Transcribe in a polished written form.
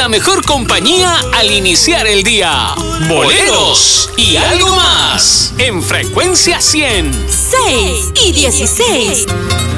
la mejor compañía al iniciar el día. Boleros y algo más en Frecuencia 100. 6 y 16.